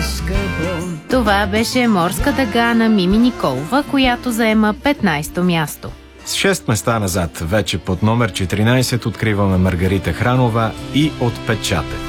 Това беше Морска дъга на Мими Николова, която заема 15-то място. С 6 места назад, вече под номер 14 откриваме Маргарита Хранова и Отпечатък.